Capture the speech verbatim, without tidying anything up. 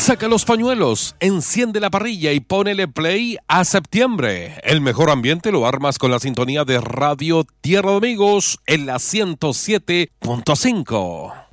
Saca los pañuelos, enciende la parrilla y ponele play a septiembre. El mejor ambiente lo armas con la sintonía de Radio Tierra de Amigos en la ciento siete punto cinco.